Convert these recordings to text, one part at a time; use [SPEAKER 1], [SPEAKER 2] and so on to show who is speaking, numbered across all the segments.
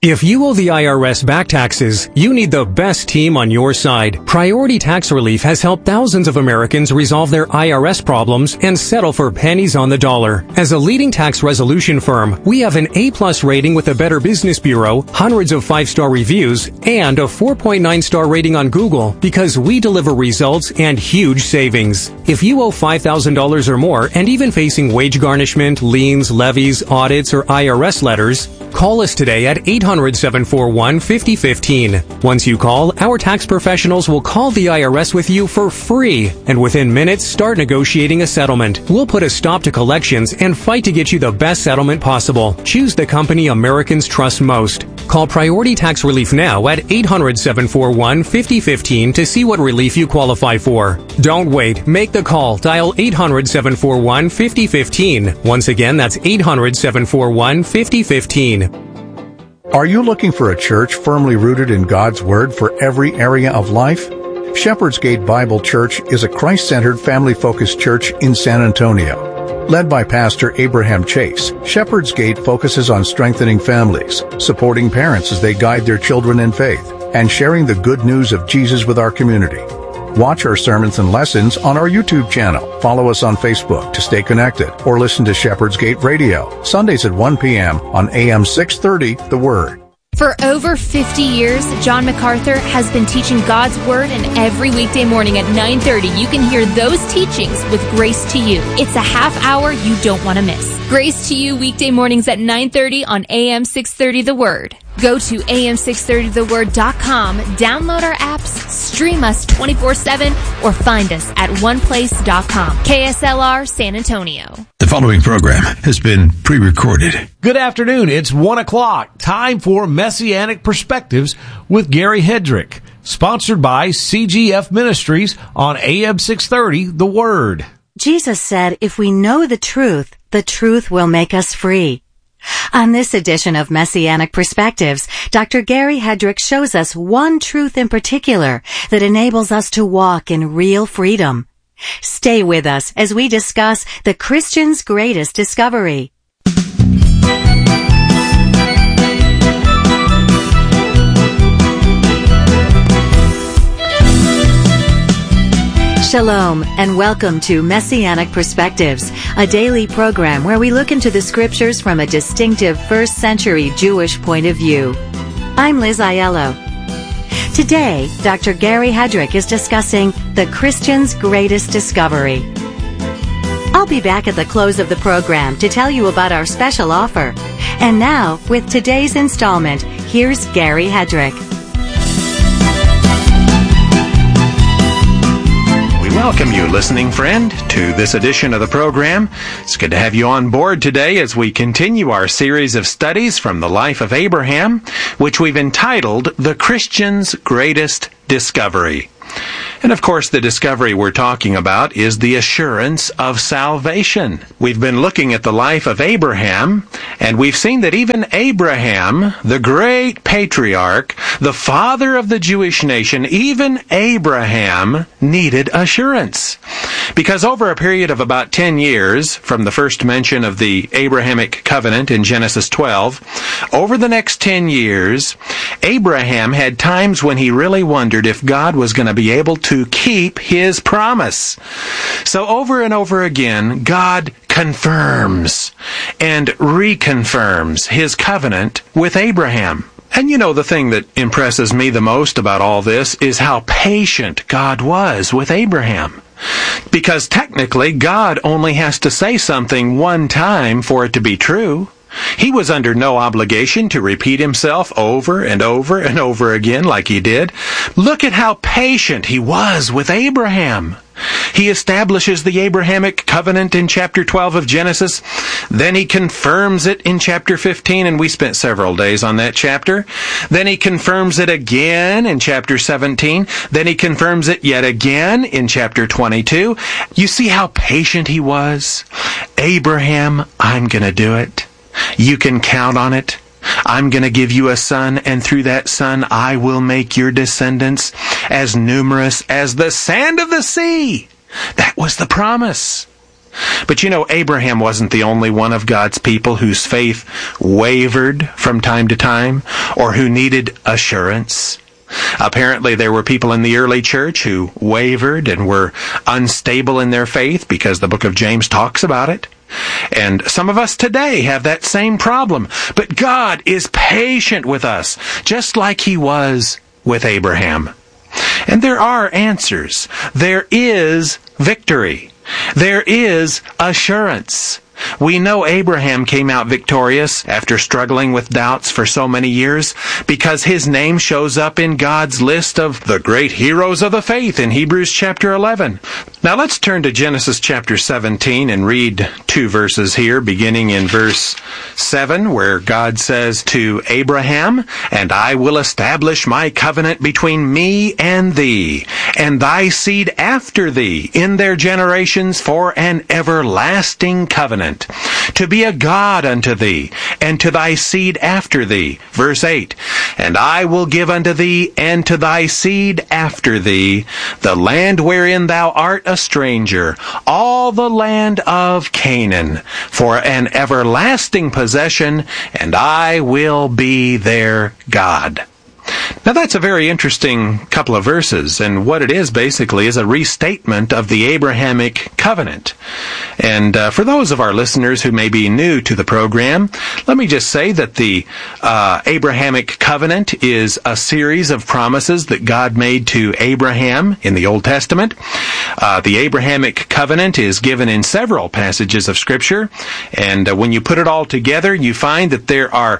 [SPEAKER 1] If you owe the IRS back taxes, you need the best team on your side. Priority Tax Relief has helped thousands of Americans resolve their IRS problems and settle for pennies on the dollar. As a leading tax resolution firm, we have an A+ rating with the Better Business Bureau, hundreds of 5-star reviews, and a 4.9-star rating on Google because we deliver results and huge savings. If you owe $5,000 or more and even facing wage garnishment, liens, levies, audits, or IRS letters, call us today at 800-741-5015. Once you call, our tax professionals will call the IRS with you for free, and within minutes start negotiating a settlement. We'll put a stop to collections and fight to get you the best settlement possible. Choose the company Americans trust most. Call Priority Tax Relief now at 800-741-5015 to see what relief you qualify for. Don't wait. Make the call. Dial 800-741-5015. Once again, that's 800-741-5015.
[SPEAKER 2] Are you looking for a church firmly rooted in God's Word for every area of life? Shepherd's Gate Bible Church is a Christ-centered, family-focused church in San Antonio. Led by Pastor Abraham Chase, Shepherd's Gate focuses on strengthening families, supporting parents as they guide their children in faith, and sharing the good news of Jesus with our community. Watch our sermons and lessons on our YouTube channel. Follow us on Facebook to stay connected, or listen to Shepherd's Gate Radio, Sundays at 1 p.m. on AM 630, The Word.
[SPEAKER 3] For over 50 years, John MacArthur has been teaching God's Word, and every weekday morning at 9:30, you can hear those teachings with Grace to You. It's a half hour you don't want to miss. Grace to You, weekday mornings at 9:30 on AM 630 The Word. Go to am630theword.com, download our apps, stream us 24/7, or find us at oneplace.com. KSLR San Antonio.
[SPEAKER 4] The following program has been pre-recorded.
[SPEAKER 5] Good afternoon. It's 1 o'clock. Time for Messianic Perspectives with Gary Hedrick. Sponsored by CGF Ministries on AM 630, The Word.
[SPEAKER 6] Jesus said, if we know the truth will make us free. On this edition of Messianic Perspectives, Dr. Gary Hedrick shows us one truth in particular that enables us to walk in real freedom. Stay with us as we discuss the Christian's greatest discovery. Shalom, and welcome to Messianic Perspectives, a daily program where we look into the scriptures from a distinctive first-century Jewish point of view. I'm Liz Aiello. Today, Dr. Gary Hedrick is discussing the Christian's greatest discovery. I'll be back at the close of the program to tell you about our special offer. And now, with today's installment, here's Gary Hedrick.
[SPEAKER 7] Welcome you, listening friend, to this edition of the program. It's good to have you on board today as we continue our series of studies from the life of Abraham, which we've entitled The Christian's Greatest Discovery. And of course, the discovery we're talking about is the assurance of salvation. We've been looking at the life of Abraham, and we've seen that even Abraham, the great patriarch, the father of the Jewish nation, even Abraham needed assurance. Because over a period of about 10 years, from the first mention of the Abrahamic covenant in Genesis 12, over the next 10 years, Abraham had times when he really wondered if God was going to be able to keep His promise. So over and over again, God confirms and reconfirms His covenant with Abraham. And you know, the thing that impresses me the most about all this is how patient God was with Abraham. Because technically, God only has to say something one time for it to be true. He was under no obligation to repeat himself over and over and over again like he did. Look at how patient he was with Abraham. He establishes the Abrahamic covenant in chapter 12 of Genesis. Then he confirms it in chapter 15, and we spent several days on that chapter. Then he confirms it again in chapter 17. Then he confirms it yet again in chapter 22. You see how patient he was? Abraham, I'm going to do it. You can count on it. I'm going to give you a son, and through that son I will make your descendants as numerous as the sand of the sea. That was the promise. But you know, Abraham wasn't the only one of God's people whose faith wavered from time to time, or who needed assurance. Apparently, there were people in the early church who wavered and were unstable in their faith, because the book of James talks about it. And some of us today have that same problem. But God is patient with us, just like He was with Abraham. And there are answers. There is victory. There is assurance. We know Abraham came out victorious after struggling with doubts for so many years because his name shows up in God's list of the great heroes of the faith in Hebrews chapter 11. Now let's turn to Genesis chapter 17 and read 2 verses here, beginning in verse 7, where God says to Abraham, "And I will establish my covenant between me and thee, and thy seed after thee in their generations for an everlasting covenant, to be a God unto thee, and to thy seed after thee." Verse 8, "And I will give unto thee, and to thy seed after thee, the land wherein thou art a stranger, all the land of Canaan, for an everlasting possession, and I will be their God." Now that's a very interesting couple of verses, and what it is basically is a restatement of the Abrahamic covenant. And for those of our listeners who may be new to the program, let me just say that the Abrahamic covenant is a series of promises that God made to Abraham in the Old Testament. The Abrahamic covenant is given in several passages of Scripture, and when you put it all together, you find that there are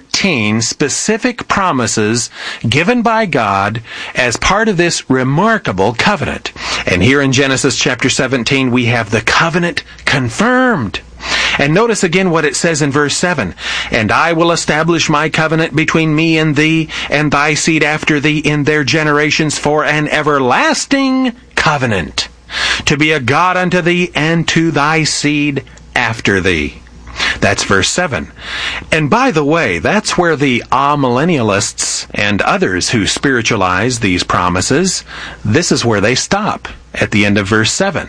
[SPEAKER 7] 13 specific promises given by God as part of this remarkable covenant. And here in Genesis chapter 17, we have the covenant confirmed. And notice again what it says in verse 7. "And I will establish my covenant between me and thee, and thy seed after thee in their generations for an everlasting covenant, to be a God unto thee, and to thy seed after thee." That's verse 7. And by the way, that's where the amillennialists and others who spiritualize these promises, this is where they stop, at the end of verse 7.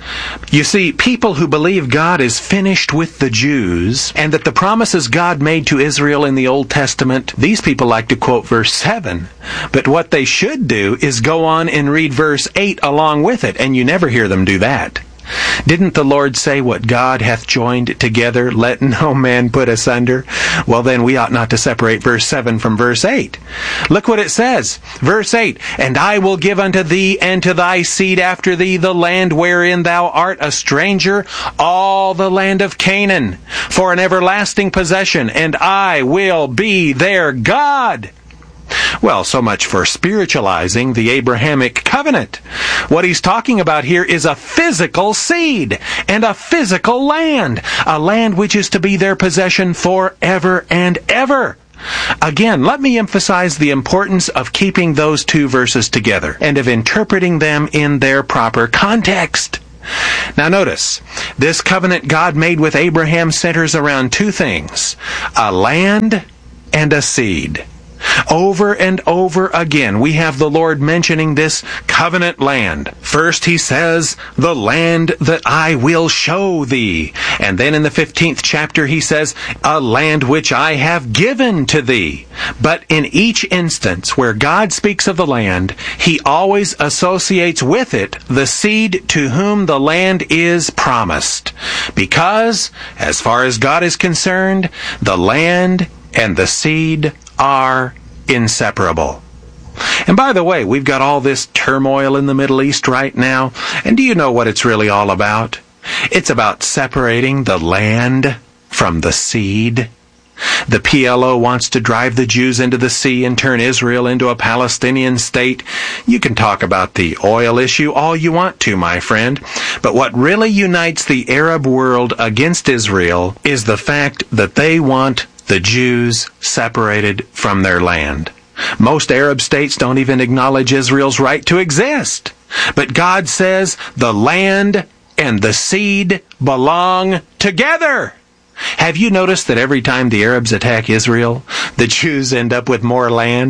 [SPEAKER 7] You see, people who believe God is finished with the Jews, and that the promises God made to Israel in the Old Testament, these people like to quote verse 7. But what they should do is go on and read verse 8 along with it, and you never hear them do that. Didn't the Lord say, "What God hath joined together, let no man put asunder"? Well, then we ought not to separate verse 7 from verse 8. Look what it says. Verse 8, "And I will give unto thee and to thy seed after thee the land wherein thou art a stranger, all the land of Canaan, for an everlasting possession, and I will be their God." Well, so much for spiritualizing the Abrahamic covenant. What he's talking about here is a physical seed and a physical land, a land which is to be their possession forever and ever. Again, let me emphasize the importance of keeping those two verses together and of interpreting them in their proper context. Now notice, this covenant God made with Abraham centers around two things: a land and a seed. Over and over again, we have the Lord mentioning this covenant land. First, He says, "The land that I will show thee." And then in the 15th chapter, He says, "A land which I have given to thee." But in each instance where God speaks of the land, He always associates with it the seed to whom the land is promised. Because, as far as God is concerned, the land and the seed are inseparable. And by the way, we've got all this turmoil in the Middle East right now, and do you know what it's really all about? It's about separating the land from the seed. The PLO wants to drive the Jews into the sea and turn Israel into a Palestinian state. You can talk about the oil issue all you want to, my friend, but what really unites the Arab world against Israel is the fact that they want the Jews separated from their land. Most Arab states don't even acknowledge Israel's right to exist. But God says the land and the seed belong together. Have you noticed that every time the Arabs attack Israel, the Jews end up with more land?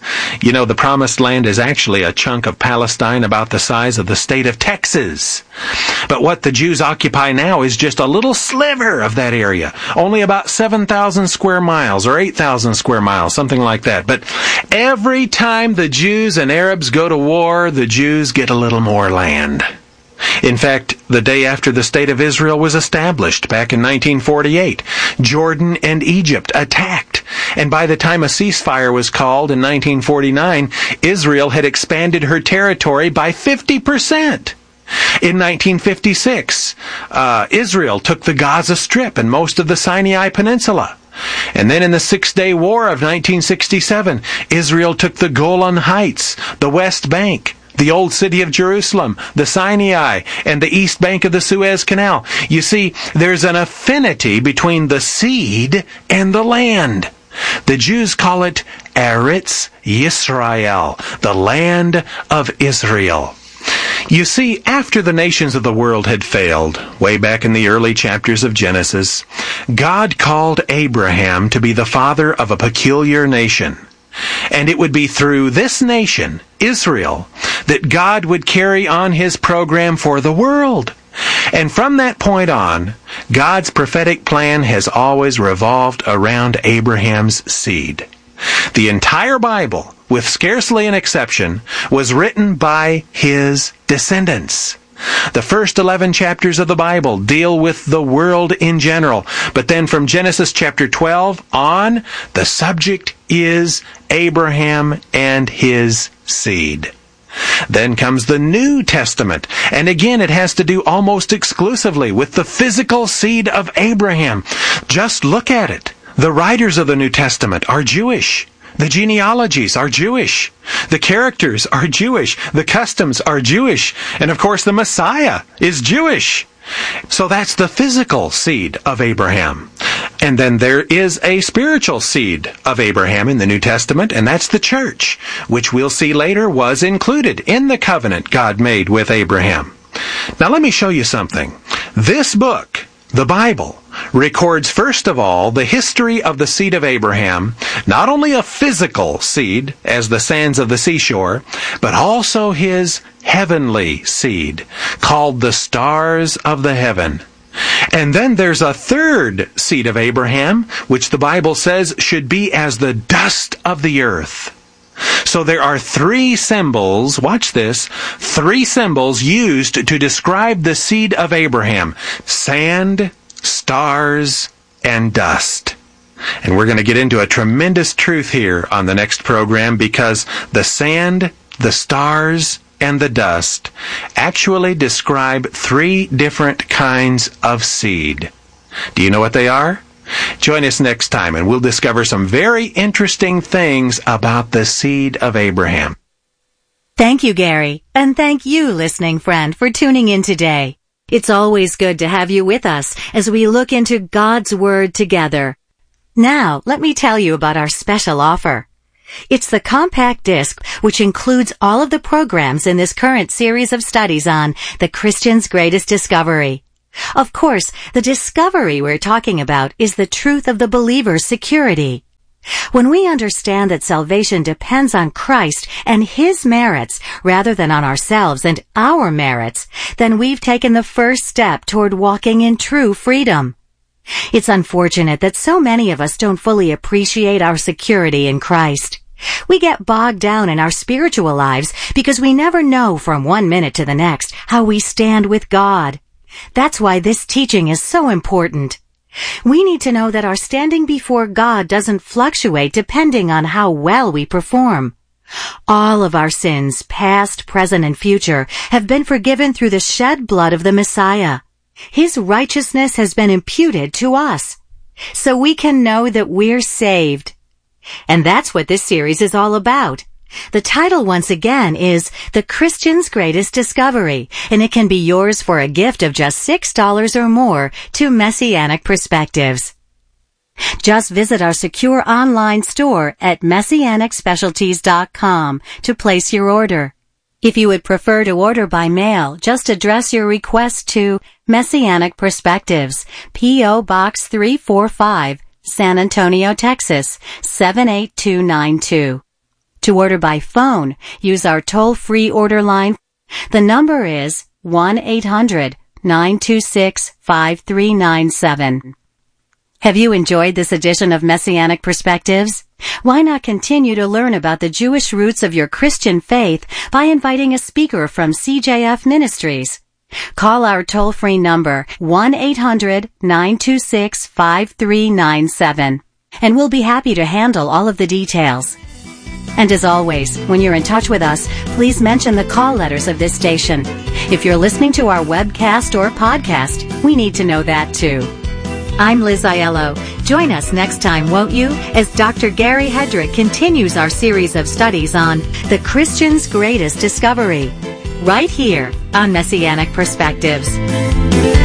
[SPEAKER 7] You know, the Promised Land is actually a chunk of Palestine about the size of the state of Texas. But what the Jews occupy now is just a little sliver of that area, only about 7,000 square miles or 8,000 square miles, something like that. But every time the Jews and Arabs go to war, the Jews get a little more land. In fact, the day after the State of Israel was established, back in 1948, Jordan and Egypt attacked. And by the time a ceasefire was called in 1949, Israel had expanded her territory by 50%. In 1956, Israel took the Gaza Strip and most of the Sinai Peninsula. And then in the Six-Day War of 1967, Israel took the Golan Heights, the West Bank, the Old City of Jerusalem, the Sinai, and the East Bank of the Suez Canal. You see, there's an affinity between the seed and the land. The Jews call it Eretz Yisrael, the land of Israel. You see, after the nations of the world had failed, way back in the early chapters of Genesis, God called Abraham to be the father of a peculiar nation. And it would be through this nation, Israel, that God would carry on his program for the world. And from that point on, God's prophetic plan has always revolved around Abraham's seed. The entire Bible, with scarcely an exception, was written by his descendants. The first 11 chapters of the Bible deal with the world in general. But then from Genesis chapter 12 on, the subject is Abraham and his seed. Then comes the New Testament, and again it has to do almost exclusively with the physical seed of Abraham. Just look at it. The writers of the New Testament are Jewish. The genealogies are Jewish. The characters are Jewish. The customs are Jewish. And of course the Messiah is Jewish. So that's the physical seed of Abraham. And then there is a spiritual seed of Abraham in the New Testament, and that's the church, which we'll see later was included in the covenant God made with Abraham. Now let me show you something. This book, the Bible, records first of all the history of the seed of Abraham, not only a physical seed as the sands of the seashore, but also his heavenly seed called the stars of the heaven. And then there's a third seed of Abraham, which the Bible says should be as the dust of the earth. So there are three symbols, watch this, three symbols used to describe the seed of Abraham: sand, stars, and dust. And we're going to get into a tremendous truth here on the next program, because the sand, the stars, and the dust actually describe three different kinds of seed. Do you know what they are? Join us next time and we'll discover some very interesting things about the seed of Abraham.
[SPEAKER 6] Thank you, Gary. And thank you, listening friend, for tuning in today. It's always good to have you with us as we look into God's Word together. Now, let me tell you about our special offer. It's the compact disc, which includes all of the programs in this current series of studies on the Christian's Greatest Discovery. Of course, the discovery we're talking about is the truth of the believer's security. When we understand that salvation depends on Christ and His merits rather than on ourselves and our merits, then we've taken the first step toward walking in true freedom. It's unfortunate that so many of us don't fully appreciate our security in Christ. We get bogged down in our spiritual lives because we never know from one minute to the next how we stand with God. That's why this teaching is so important. We need to know that our standing before God doesn't fluctuate depending on how well we perform. All of our sins, past, present, and future, have been forgiven through the shed blood of the Messiah. His righteousness has been imputed to us, so we can know that we're saved. And that's what this series is all about. The title, once again, is The Christian's Greatest Discovery, and it can be yours for a gift of just $6 or more to Messianic Perspectives. Just visit our secure online store at MessianicSpecialties.com to place your order. If you would prefer to order by mail, just address your request to Messianic Perspectives, P.O. Box 345, San Antonio, Texas, 78292. To order by phone, use our toll-free order line. The number is 1-800-926-5397. Have you enjoyed this edition of Messianic Perspectives? Why not continue to learn about the Jewish roots of your Christian faith by inviting a speaker from CJF Ministries? Call our toll-free number 1-800-926-5397, and we'll be happy to handle all of the details. And as always, when you're in touch with us, please mention the call letters of this station. If you're listening to our webcast or podcast, we need to know that too. I'm Liz Aiello. Join us next time, won't you, as Dr. Gary Hedrick continues our series of studies on the Christian's greatest discovery, right here on Messianic Perspectives.